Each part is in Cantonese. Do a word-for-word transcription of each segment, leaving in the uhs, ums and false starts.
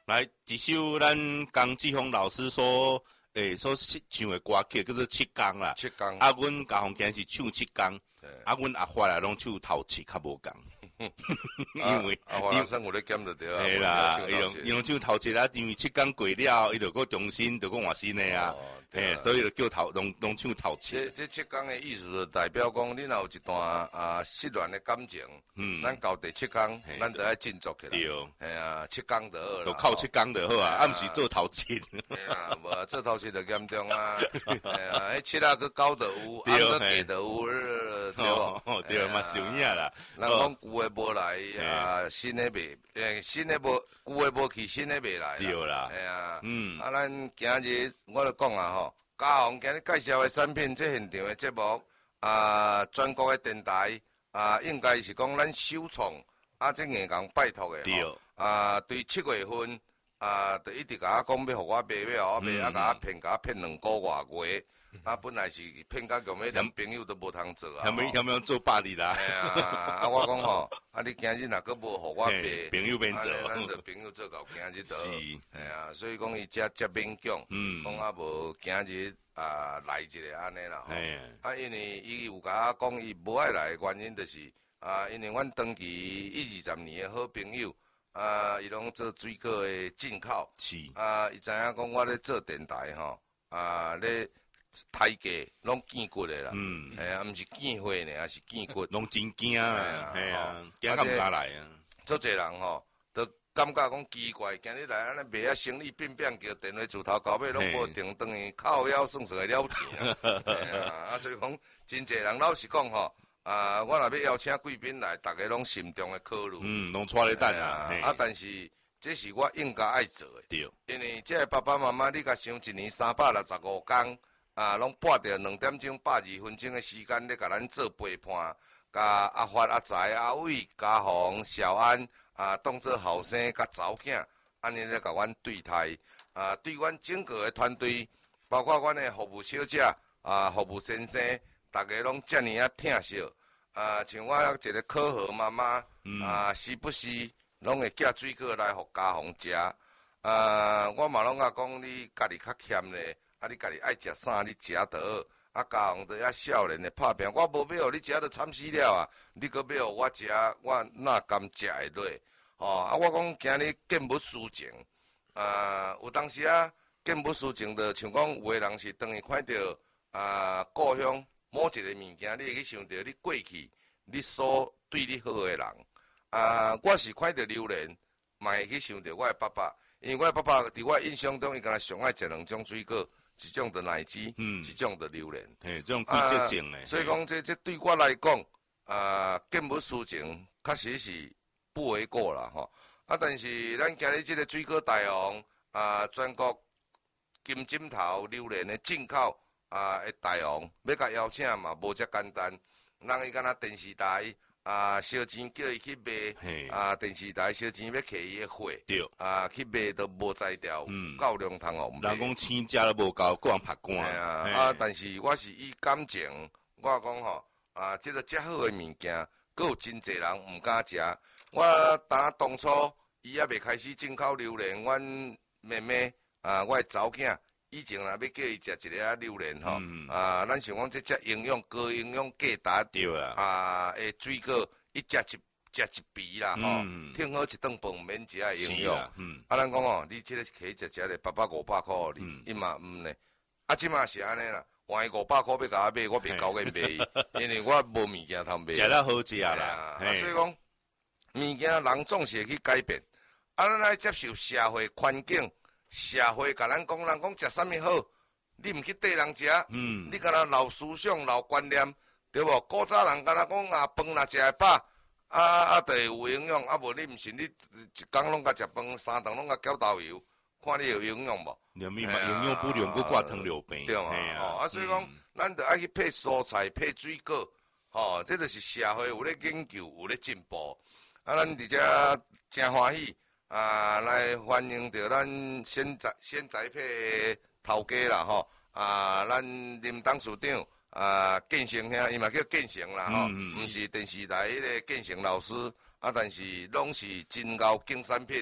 来一首咱江志峰老师所诶、欸、所唱的歌曲叫做《七工》啦。 七工。 啊，阮家红今是唱七工，啊，阮阿发来拢唱头七较无共。因为啊，华生有咧减就对啊。 系啦，伊用伊用唱头七啦，因为七工过了，伊就搁重新就搁换新的啊。嘿，所以就叫头拢拢唱头七。 这这七工的意思就代表讲，你若有一段啊失恋的感情，嗯，咱到第七工，咱就要振作起来。对，系啊，七工就好啦。 就靠七工就好啊，啊，毋是做头七。 系啊，无做头七就严重啊。系啊，迄七啊个九就有，啊个低就有，对无？ 对嘛，是有影啦。 人讲旧的无来啊，新的未，诶，新的无，旧的无去，新的未来。 对啦。 系啊， 嗯， 啊，咱今日我就讲啊吼。嘉宏今日介绍的产品，这现场的节目啊，全国的电台啊，应该是讲咱首创啊，这硬讲拜托的吼。啊，对七月份啊，就一直甲我讲要互我买，要互我买，啊，甲我骗，甲我骗两个外月。啊，本来是骗到咁，连朋友都无通做啊。 有没有没有做百里啦？ 哎呀，啊，我讲吼，啊，你今日若个无互我买， 朋友免做， 咱就朋友做到今日做。 是， 哎呀，所以讲伊遮遮勉强， 嗯， 讲啊无今日啊来一个安尼啦。 哎， 啊，因为伊有甲我讲伊无爱来的原因就是啊，因为阮长期一二十年的好朋友啊，伊拢做水果的进口。 是。 啊，伊知影讲我咧做电台吼，啊咧。胎价拢见骨的啦，嗯，系啊，毋是见血呢，还是见骨， 拢真惊啊，系啊，惊咁敢来啊！ 做侪人吼，都感觉讲奇怪，今日来安尼卖啊生意变变，叫电话自头到尾拢无停，等于靠腰算是会了钱啊！啊，所以讲真侪人老实讲吼，啊，我若要邀请贵宾来，逐个拢心中的考虑， 嗯，拢带咧等啊， 啊，但是这是我应该爱做的， 对， 因为这爸爸妈妈，你甲想一年三百六十五天。啊，拢拨着两点钟、百二分钟的时间咧，甲咱做陪伴，甲阿发、阿财、阿伟、嘉宏、小安啊，当做后生甲查某囝，安尼咧甲阮对待。啊，对阮整个的团队，包括阮的服务小姐啊、服务先生，大家拢遮尔啊疼惜。啊，像我一个可好妈妈，嗯、啊，时不时拢会寄水果来互嘉宏食。啊，我嘛拢甲讲，你家己较欠咧。啊！你家己爱食啥，你食得好。啊，嘉宏都遐少年的拍拼，我无要互你食都惨死了啊！你搁要互我食，我哪甘食会落？吼、哦！啊，我讲今日见物思情，啊，有当时啊，见物思情，就像讲有个人是当伊看到啊故乡某一个物件，你会去想到你过去你所对你好的人。啊，我是看到榴莲，嘛会去想到我的爸爸，因为我的爸爸伫我印象中，伊敢若上爱食两种水果。一种的奶汁，嗯，一种的榴莲， 嘿，这种季节性的、 啊，所以讲这这对我来讲，啊，见物思情，确实是不为过啦，吼。啊，但是咱今日这个水果大王，啊，全国金枕头榴莲的进口啊的大王，要甲邀请嘛，无遮简单。人伊敢若电视台。啊，烧钱叫伊去卖，啊，电视台烧钱要摕伊的货， 对， 啊，去卖都无才调，嗯，够量通互卖。 人讲钱食都无够，个人拍官。 啊，啊，但是我是以感情，我讲吼，啊，即个遮好的物件，佫有真侪人毋敢食。我当当初伊还未开始进口榴莲，阮妹妹啊，我的查某囝。以前若要叫伊食一个啊榴莲吼，嗯、啊，咱想讲这只营养高营养价值，对啦，啊，诶，水果一食一食一皮啦吼，挺、嗯、好一顿饭免食诶营养。嗯，啊，咱讲哦，你即个起食食咧八百五百箍哩，伊嘛毋呢，啊，即嘛是安尼啦，换伊五百箍要甲我买，我袂交给买伊，因为我无物件通买。 食了好食啦， 啊，所以讲物件人总是会去改变，啊，咱来接受社会环境。社会甲咱讲，人讲食啥物好，你毋去缀人食，嗯、你敢若老思想、老观念，对无？古早人敢若讲啊，饭若食会饱，啊啊，就会有营养，啊无你毋信，你一工拢甲食饭，三顿拢甲搅豆油，看你有营养无？ 营养不良，佮挂糖尿病， 对嘛？哦，啊，所以讲，咱着爱去配蔬菜、配水果，吼，这就是社会有咧研究，有咧进步，啊，咱伫遮真欢喜。啊，来欢迎着咱先宅先宅配头家啦吼！啊，咱林董事长啊，建成兄，伊嘛叫建成啦吼，毋是电视台迄个建成老师啊，但是拢是真高竞产品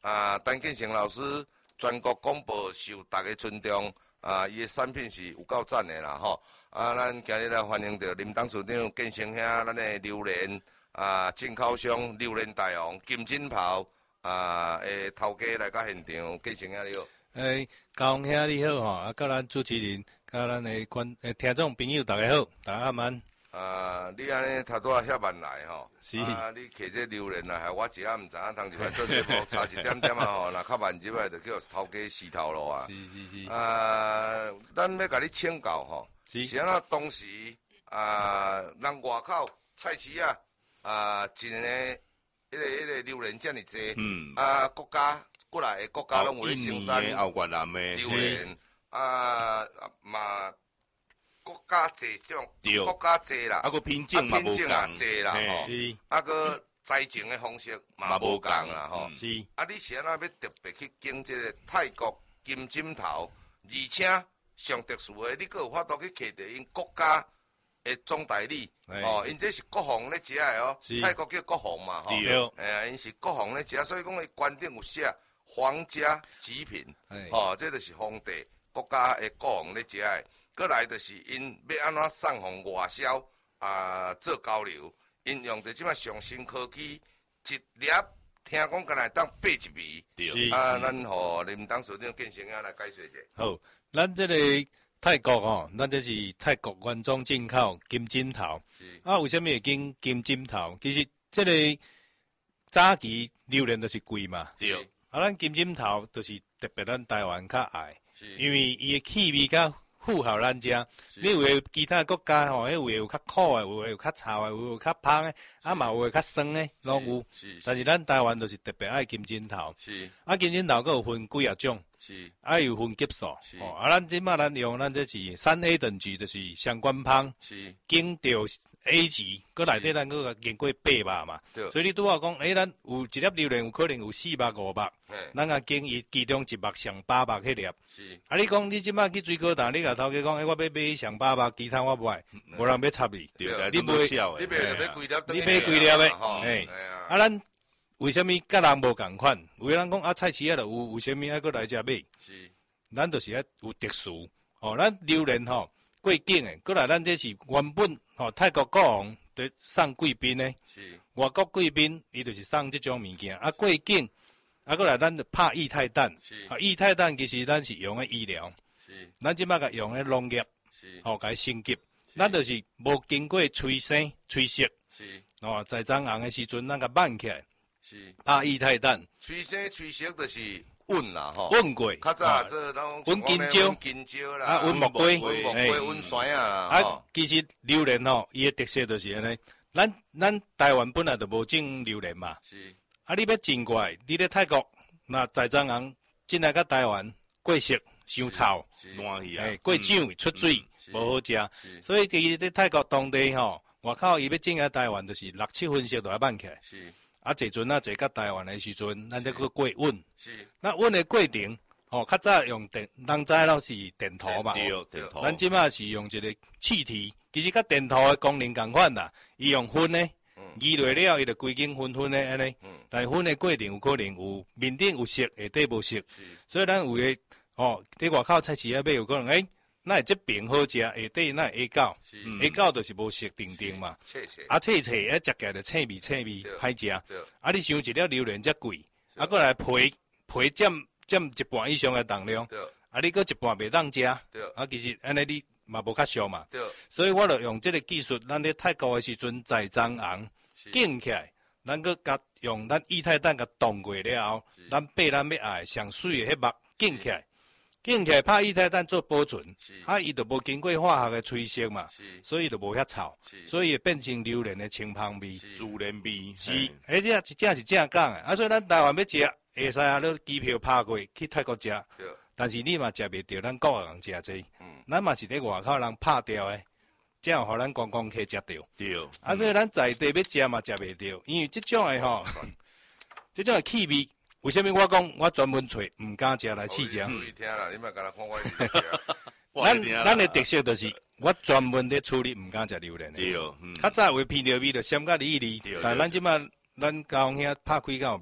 啊，陈建成老师全国广播受大家尊重，啊，伊的产品是有够赞的啦吼。啊，咱今日来欢迎到林董事长建成兄，咱的榴莲啊进口商榴莲大王金锦袍啊诶头家来到现场，建成兄你好。 诶，高雄兄你好吼，啊，甲咱主持人，甲咱的观诶听众朋友大家好，大家晚安。 啊，你安尼头拄仔遐慢来吼， 是啊，你摕这榴莲啊，害我一下毋知影，通入来做节目，差一点点啊吼，若较慢入来就叫头家死头路啊。 是是是。 啊，咱要甲你请教吼，是安怎当时啊，人外口菜市啊，啊，进个迄个迄个榴莲遮尔济， 嗯， 啊，国家过来的国家拢有咧生产澳越南的榴莲，啊嘛。国家济种，国家济啦， 啊个品种嘛无共济啦吼，啊个栽种的方式嘛无共啦吼。 是， 啊你是安怎要特别去经这个泰国金针头，而且上特殊的，你阁有法度去摕到因国家的总代理，哦，因这是国防咧食的哦，泰国叫国防嘛吼，哎呀，因是国防咧食，所以讲伊官顶有写皇家极品，哦，这就是皇帝国家的国防咧食的。过来就是因要安怎送互外销啊做交流，因用着即摆上新科技，一粒听讲敢若当八一味。 对。 啊，咱互林董事长建成兄来解说者。 好，咱这个泰国吼，咱这是泰国原装进口金针头。是。啊，为什么会经金针头？其实这个早期榴莲都是贵嘛。 对。 啊，咱金针头就是特别咱台湾较爱，因为伊的气味较符合咱遮，你有诶其他国家吼，迄有诶有较苦诶，有诶有较臭诶，有较芳诶，啊嘛有诶较酸诶，拢有。但是咱台湾就是特别爱金针头。是。啊，金针头佫有分几啊种。是。啊，有分级数。是。哦，啊，咱即摆咱用咱这是三 A 等级，就是上官芳。是。经到 A 级，佫内底咱佫经过八百嘛。对。所以你拄好讲，诶，咱有一粒榴莲有可能有四百五百。咱啊经伊其中一百上八百迄粒。是。啊，你讲你即摆去水果摊，你甲头家讲，诶，我要买上八百，其他我不爱，无人要插你。 对。 你买， 你买就买几粒， 你买几粒诶？诶。啊，咱为虾米甲人无共款？有人讲啊，菜市啊，就有，为虾米爱佫来遮买？是。咱就是爱有特殊。哦，咱榴莲吼。过境诶，过来咱这是原本吼、哦、泰国国王伫送贵宾诶，是外国贵宾伊就是送即种物件啊。过境啊，过来咱就拍液态氮，是啊，液态氮其实咱是用诶医疗，是咱即摆甲用诶农业，是吼甲伊升级，咱就是无经过催生催熟，是哦在长红诶时阵，咱甲挽起来，是拍液态氮， 催生催熟就是。温啦吼， 温过， 较早做拢温金蕉、 温金蕉啦， 啊温木瓜、 温木瓜、温酸啊啦。啊，其实榴莲吼，伊的特色就是安尼。咱咱台湾本来就无种榴莲嘛，是。啊，你要种过来，你咧泰国那在藏人进来到台湾，过熟伤臭， 烂去啊， 哎，过酱出水，无好食。所以其实咧泰国当地吼，外口伊要种来台湾，就是六七分熟就要挽起来。是。啊，坐船啊，坐到台湾的时阵，咱再去过温。是。那温的过程，吼，较早用电，人知咯是电图嘛。 对，电图。 咱即马是用一个气体，其实甲电图的功能共款啦。伊用分的，移落了，伊就规间分分的安尼。嗯。但是分的过程有可能有面顶有色，下底无色。是。所以咱有诶，吼，伫外口菜市啊买有可能诶。那这边好食，下底那下膏，下膏就是无色定定嘛。啊，脆脆，啊，食起来就脆味脆味，歹食。啊，你想一粒榴莲则贵，啊，过来皮皮占占一半以上的重量，啊，你搁一半袂当食，啊，其实安尼你嘛无较俗嘛。所以我就用这个技术，咱咧泰国的时阵栽赃红建起来，咱搁甲用咱液态氮甲冻过了后，咱爬咱要爱上水的迄目建起来。建起来拍液态氮做保存，啊，伊就无经过化学的催熟嘛，所以就无遐臭，所以会变成榴莲的清芳味、 自然味。 是，而且真正是正讲的，啊，所以咱台湾要食，会使啊，你机票拍过去泰国食，但是你嘛食袂着咱国人食这，咱嘛是咧外口人拍掉的，才有互咱观光客食着。 对， 啊，所以咱在地要食嘛食袂着，因为这种的吼，这种的气味。为什么我讲我专门找唔敢食来试食？ 注意听啦，你莫甲咱看我伫食。 咱咱的特色就是，我专门咧处理唔敢食榴莲的。 对， 较早为鼻着味就咸甲离离，但咱即马咱高雄遐拍开到味，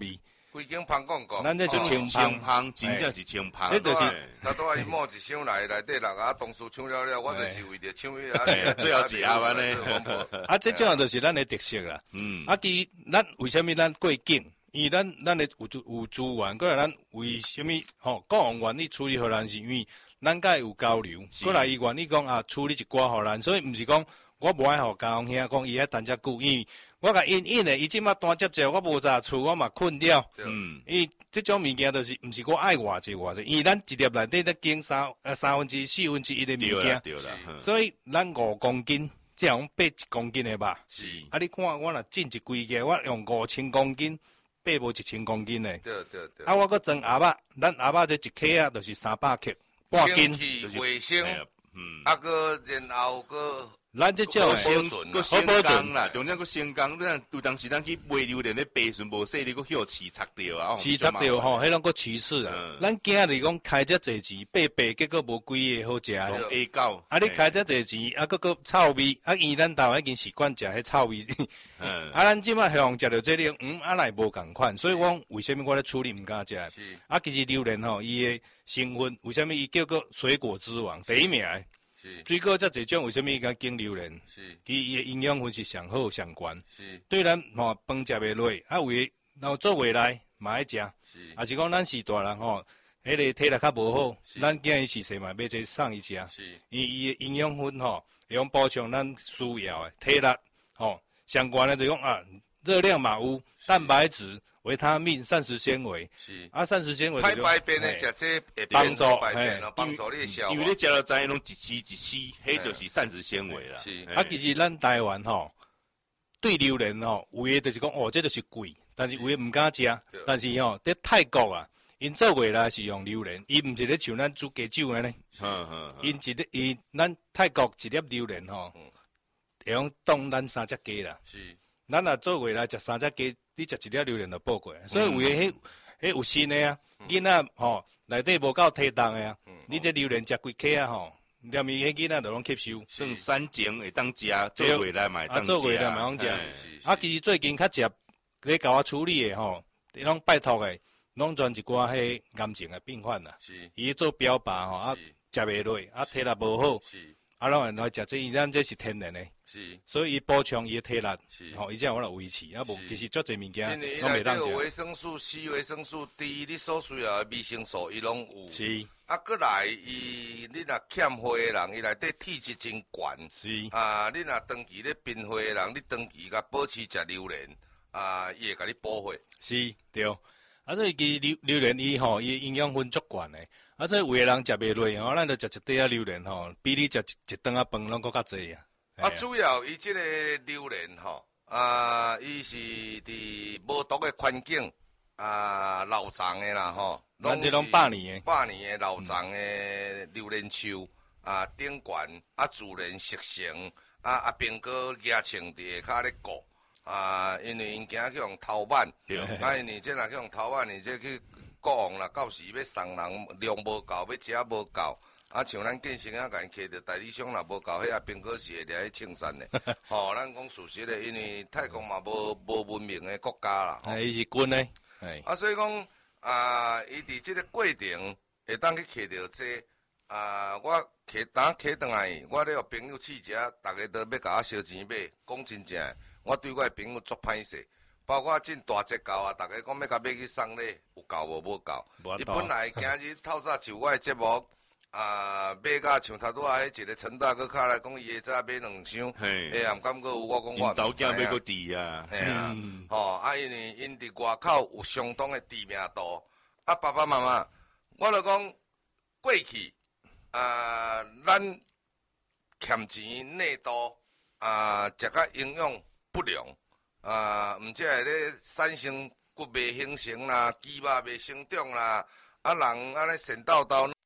规间芳广告， 咱这是清清芳， 芳，真正是清芳。 这就是他都伊摸一箱来内底人啊，同事抢了了，我就是为着抢伊啊， 最后一盒安尼。 啊，这种就是咱的特色啦。 嗯， 啊，其咱为什么咱过境？因为咱咱的有有资源，过来咱为什么吼？国王愿意处理互咱，是因为咱甲有交流，过来伊愿意讲啊，处理一寡互咱，所以毋是讲我无爱互家翁兄讲伊遐等遮久，因为我甲因因的，伊即马单接者，我无咋厝，我嘛困了。 嗯， 伊即种物件就是毋是我爱偌济偌济，因为咱一粒内底得经三呃三分之一、四分之一的物件， 对啦， 所以咱五公斤，即样八一公斤的吧。 是。 啊，你看我若进一规个，我用五千公斤。八无一千公斤的， 对对对。 啊，我搁装鸭肉，咱鸭肉这一克啊，就是三百克，半斤。 清气卫生， 嗯， 啊个然后个， 咱这叫保存， 个先工啦，重点个先工，咱有当时咱去买榴莲咧，白顺无细，你搁许饲拆掉啊， 饲拆掉吼，迄拢搁歧视啊。咱惊你讲开遮济钱，白白结果无几个好食。 A 狗， 啊，你开遮济钱，啊，搁搁臭味，啊，因为咱台湾已经习惯食迄臭味。 嗯， 啊，咱即摆向食着这个，嗯，啊来无共款，所以我为什么我咧处理毋敢食？啊，其实榴莲吼，伊的成分为什么伊叫做水果之王第一名？水果遮侪种，为什么伊甲经榴莲？是，伊伊的营养分是上好上悬。是，对咱吼饭食袂落，啊为然后做未来嘛爱食。是，啊是讲咱是大人吼，迄个体力较无好，咱建议是细嘛，买这送伊食。是，伊伊的营养分吼，会用补充咱需要的体力吼。相关的就讲啊，热量嘛有，蛋白质、维他命、膳食纤维，是啊，膳食纤维。 太排便的食这会帮助， 帮助你的消化。 因为你食了知拢一丝一丝，迄就是膳食纤维啦。 是啊，其实咱台湾吼，对榴莲吼，有诶就是讲哦，这就是贵，但是有诶毋敢食。但是吼，在泰国啊，因做过来是用榴莲，伊毋是咧像咱煮鸡酒安尼。嗯嗯。因一粒，伊咱泰国一粒榴莲吼。会用当咱三只鸡啦，是，咱若做回来食三只鸡，你食一粒榴莲就报过，所以有诶迄迄有新诶啊，囡仔吼内底无够体重诶啊，你这榴莲食几克啊吼，连伊迄囡仔都拢吸收， 剩三斤会当食，做回来嘛当食， 做回来嘛当食，啊，其实最近较食咧甲我处理诶吼，伊拢拜托诶，拢全一寡迄癌症诶病患啦，是，伊做标靶吼，啊，食袂落，啊，体力无好，是。啊，拢人来食这，伊咱这是天然的，是，所以伊补充伊的体力，是，吼，伊这样我来维持，啊无，其实足侪物件， 因为伊内底有维生素 C、维生素 D， 你所需要的维生素伊拢有，是，啊，过来伊，你若欠血的人，伊内底体质真悬，是，啊，你若长期咧贫血的人，你长期甲保持食榴莲，啊，伊会甲你补血， 是，对，啊，所以其榴榴莲伊吼，伊营养分足悬的。啊，所以有诶人食袂落吼，咱着食一块仔榴莲吼，比你食一一顿仔饭拢搁较济啊。 啊，主要伊即个榴莲吼，啊，伊是伫无毒诶环境啊老长诶啦吼， 咱即拢百年诶， 百年诶老长诶榴莲树啊，顶悬啊自然熟成啊啊，并个野青伫下骹咧顾啊，因为因惊去用头挽，啊，因为即若去用头挽，你即去。国王啦，到时要送人量无够，要食无够，啊，像咱建成啊，甲因摕着代理商若无够，迄啊苹果是会掠去清山的。吼，咱讲事实的，因为泰国嘛无无文明的国家啦。 啊，伊是军的， 啊，所以讲啊，伊伫即个过程会当去摕着这啊，我摕当摕倒来，我咧有朋友试食，逐个都要甲我烧钱买，讲真正，我对我的朋友足歹势。包括进大节到啊，大家讲要甲买去送礼，有够无无够？伊本来今日透早就我的节目啊，买甲像头拄仔迄一个陈大哥卡来讲，伊会早买两箱，哎呀，毋敢过有我讲我早惊买个地啊， 嘿啊，吼啊，因为因伫外口有相当的知名度，啊，爸爸妈妈，我著讲过去啊，咱欠钱内多啊，食甲营养不良。啊，毋则会咧产生骨袂形成啦，肌肉袂生长啦，啊人安尼神叨叨。